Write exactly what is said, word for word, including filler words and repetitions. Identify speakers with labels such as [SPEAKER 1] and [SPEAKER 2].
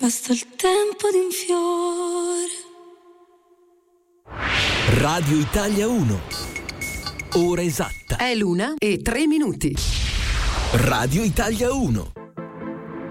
[SPEAKER 1] basta il tempo di un fiore.
[SPEAKER 2] Radio Italia uno. Ora esatta.
[SPEAKER 3] È l'una e tre minuti.
[SPEAKER 2] Radio Italia uno.